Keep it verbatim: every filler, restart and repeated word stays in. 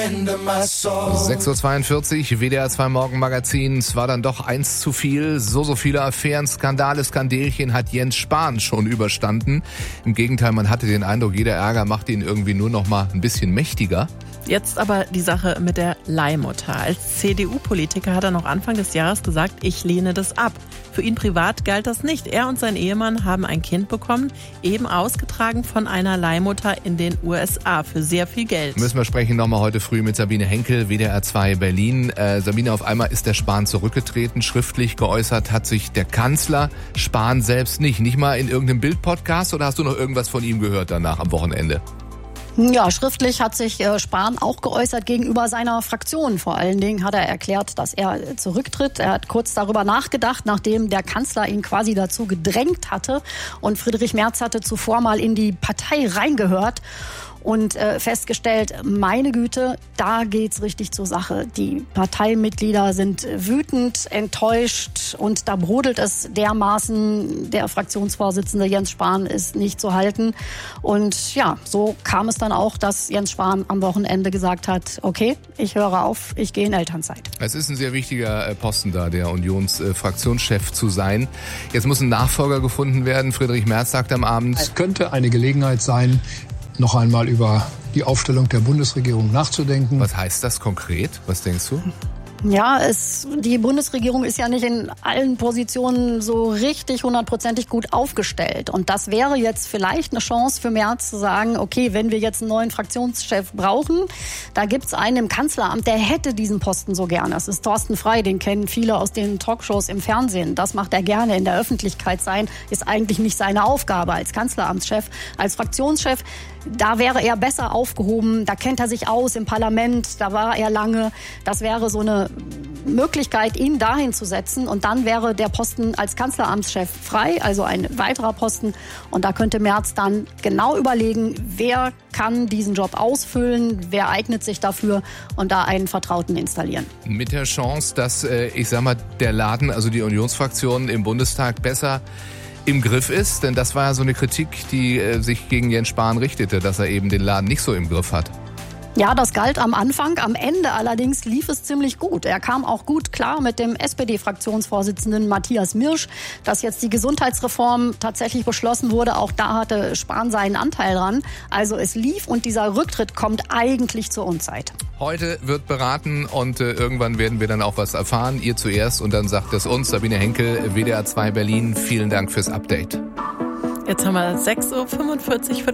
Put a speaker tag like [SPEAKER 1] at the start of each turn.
[SPEAKER 1] sechs Uhr zweiundvierzig, W D R zwei Morgenmagazin. Es war dann doch eins zu viel. So, so viele Affären, Skandale, Skandelchen hat Jens Spahn schon überstanden. Im Gegenteil, man hatte den Eindruck, jeder Ärger macht ihn irgendwie nur noch mal ein bisschen mächtiger.
[SPEAKER 2] Jetzt aber die Sache mit der Leihmutter. Als C D U-Politiker hat er noch Anfang des Jahres gesagt, ich lehne das ab. Für ihn privat galt das nicht. Er und sein Ehemann haben ein Kind bekommen, eben ausgetragen von einer Leihmutter in den U S A für sehr viel Geld.
[SPEAKER 1] Müssen wir sprechen nochmal heute früh mit Sabine Henkel, W D R zwei Berlin. Äh, Sabine, auf einmal ist der Spahn zurückgetreten. Schriftlich geäußert hat sich der Kanzler, Spahn selbst nicht. Nicht mal in irgendeinem Bild-Podcast, oder hast du noch irgendwas von ihm gehört danach am Wochenende?
[SPEAKER 3] Ja, schriftlich hat sich äh, Spahn auch geäußert gegenüber seiner Fraktion. Vor allen Dingen hat er erklärt, dass er zurücktritt. Er hat kurz darüber nachgedacht, nachdem der Kanzler ihn quasi dazu gedrängt hatte. Und Friedrich Merz hatte zuvor mal in die Partei reingehört und äh, festgestellt, meine Güte, da geht's richtig zur Sache. Die Parteimitglieder sind wütend, enttäuscht und da brodelt es dermaßen. Der Fraktionsvorsitzende Jens Spahn ist nicht zu halten. Und ja, so kam es dann auch, dass Jens Spahn am Wochenende gesagt hat, okay, ich höre auf, ich gehe in Elternzeit.
[SPEAKER 1] Es ist ein sehr wichtiger Posten da, der Unionsfraktionschef zu sein. Jetzt muss ein Nachfolger gefunden werden. Friedrich Merz sagt am Abend,
[SPEAKER 4] es könnte eine Gelegenheit sein, noch einmal über die Aufstellung der Bundesregierung nachzudenken.
[SPEAKER 1] Was heißt das konkret? Was denkst du?
[SPEAKER 3] Ja, es, die Bundesregierung ist ja nicht in allen Positionen so richtig hundertprozentig gut aufgestellt. Und das wäre jetzt vielleicht eine Chance für Merz zu sagen, okay, wenn wir jetzt einen neuen Fraktionschef brauchen, da gibt's einen im Kanzleramt, der hätte diesen Posten so gerne. Das ist Thorsten Frey, den kennen viele aus den Talkshows im Fernsehen. Das macht er gerne, in der Öffentlichkeit sein, ist eigentlich nicht seine Aufgabe als Kanzleramtschef. Als Fraktionschef, da wäre er besser aufgehoben, da kennt er sich aus im Parlament, da war er lange. Das wäre so eine Möglichkeit, ihn dahin zu setzen, und dann wäre der Posten als Kanzleramtschef frei, also ein weiterer Posten, und da könnte Merz dann genau überlegen, wer kann diesen Job ausfüllen, wer eignet sich dafür, und da einen Vertrauten installieren.
[SPEAKER 1] Mit der Chance, dass, ich sag mal, der Laden, also die Unionsfraktion im Bundestag besser im Griff ist, denn das war ja so eine Kritik, die äh, sich gegen Jens Spahn richtete, dass er eben den Laden nicht so im Griff hat.
[SPEAKER 3] Ja, das galt am Anfang. Am Ende allerdings lief es ziemlich gut. Er kam auch gut klar mit dem S P D-Fraktionsvorsitzenden Matthias Mirsch, dass jetzt die Gesundheitsreform tatsächlich beschlossen wurde. Auch da hatte Spahn seinen Anteil dran. Also es lief, und dieser Rücktritt kommt eigentlich zur Unzeit.
[SPEAKER 1] Heute wird beraten und äh, irgendwann werden wir dann auch was erfahren. Ihr zuerst und dann sagt es uns. Sabine Henkel, W D R zwei Berlin. Vielen Dank fürs Update.
[SPEAKER 2] Jetzt haben wir sechs Uhr fünfundvierzig.